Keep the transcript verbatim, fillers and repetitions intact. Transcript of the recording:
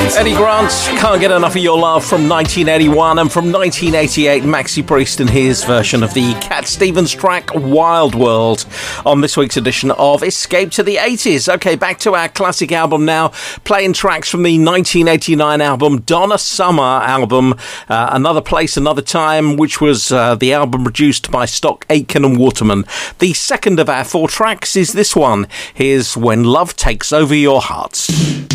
Eddie Grant, Can't Get Enough of Your Love from nineteen eighty-one, and from nineteen eighty-eight, Maxi Priest and his version of the Cat Stevens track Wild World on this week's edition of Escape to the eighties. Okay, back to our classic album now, playing tracks from the nineteen eighty-nine album, Donna Summer album, uh, Another Place, Another Time, which was uh, the album produced by Stock Aitken and Waterman. The second of our four tracks is this one. Here's When Love Takes Over Your Heart.